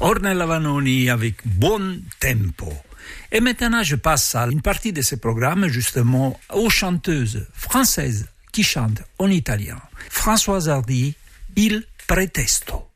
Ornella Vanoni avec Buon Tempo. Et maintenant, je passe à une partie de ce programme justement aux chanteuses françaises qui chantent en italien. Françoise Hardy, Il Pretesto.